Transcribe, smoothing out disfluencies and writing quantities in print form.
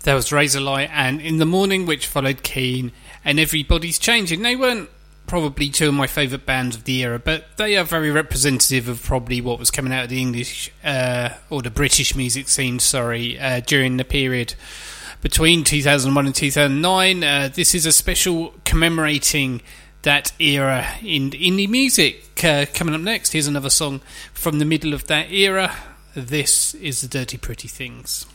There was Razorlight and In the Morning, which followed Keane and Everybody's Changing. They weren't probably two of my favourite bands of the era, but they are very representative of probably what was coming out of the English or the British music scene, during the period between 2001 and 2009. This is a special commemorating that era in indie music. Coming up next, here's another song from the middle of that era. This is The Dirty Pretty Things.